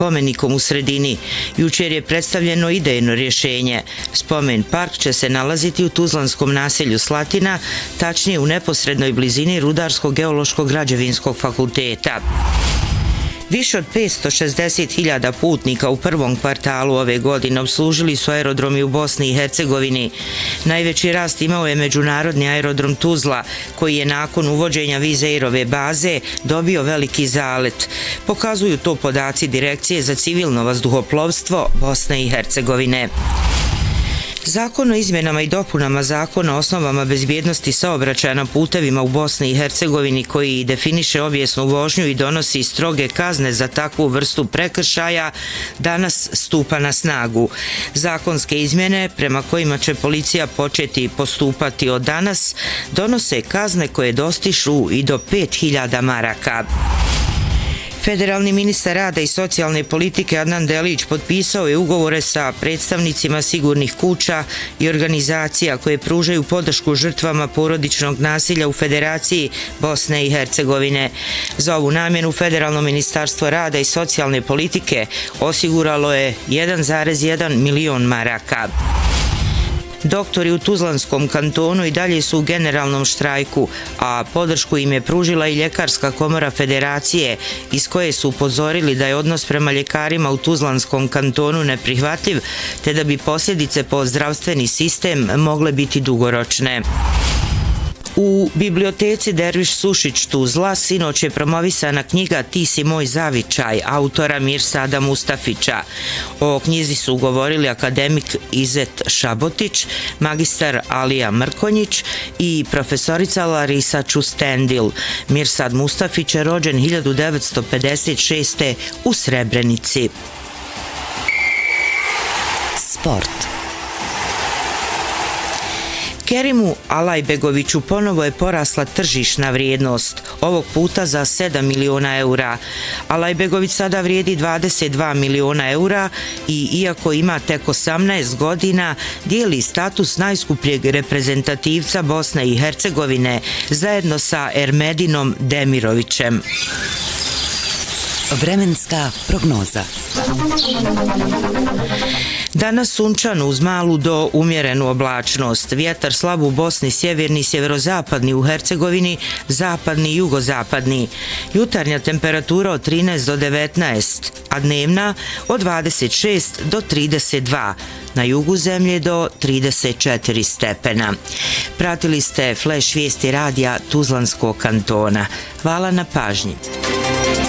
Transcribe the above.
spomenikom u sredini. Jučer je predstavljeno idejno rješenje. Spomen park će se nalaziti u tuzlanskom naselju Slatina, tačnije u neposrednoj blizini Rudarsko-geološkog građevinskog fakulteta. Više od 560.000 putnika u prvom kvartalu ove godine obslužili su aerodromi u Bosni i Hercegovini. Najveći rast imao je međunarodni aerodrom Tuzla, koji je nakon uvođenja Vizeirove baze dobio veliki zalet. Pokazuju to podaci Direkcije za civilno vazduhoplovstvo Bosne i Hercegovine. Zakon o izmjenama i dopunama Zakona o osnovama bezbjednosti saobraćaja na putevima u Bosni i Hercegovini, koji definiše obijesnu vožnju i donosi stroge kazne za takvu vrstu prekršaja, danas stupa na snagu. Zakonske izmjene, prema kojima će policija početi postupati od danas, donose kazne koje dostižu i do 5.000 maraka. Federalni ministar rada i socijalne politike Adnan Delić potpisao je ugovore sa predstavnicima sigurnih kuća i organizacija koje pružaju podršku žrtvama porodičnog nasilja u Federaciji Bosne i Hercegovine. Za ovu namjenu Federalno ministarstvo rada i socijalne politike osiguralo je 1,1 milion maraka. Doktori u Tuzlanskom kantonu i dalje su u generalnom štrajku, a podršku im je pružila i Ljekarska komora Federacije, iz koje su upozorili da je odnos prema ljekarima u Tuzlanskom kantonu neprihvatljiv, te da bi posljedice po zdravstveni sistem mogle biti dugoročne. U biblioteci Derviš Sušić Tuzla sinoć je promovisana knjiga Ti si moj zavičaj autora Mirsada Mustafića. O knjizi su govorili akademik Izet Šabotić, magistar Alija Mrkonjić i profesorica Larisa Čustendil. Mirsad Mustafić je rođen 1956. u Srebrenici. Sport. Kerimu Alajbegoviću ponovo je porasla tržišna vrijednost, ovog puta za 7 miliona eura. Alajbegović sada vrijedi 22 miliona eura i iako ima tek 18 godina, dijeli status najskupljeg reprezentativca Bosne i Hercegovine zajedno sa Ermedinom Demirovićem. Vremenska prognoza. Danas sunčano uz malu do umjerenu oblačnost. Vjetar slab u Bosni, sjeverni, sjeverozapadni u Hercegovini, zapadni i jugozapadni. Jutarnja temperatura od 13 do 19, a dnevna od 26 do 32. Na jugu zemlje do 34 stepena. Pratili ste Flash vijesti radija Tuzlanskog kantona. Hvala na pažnji.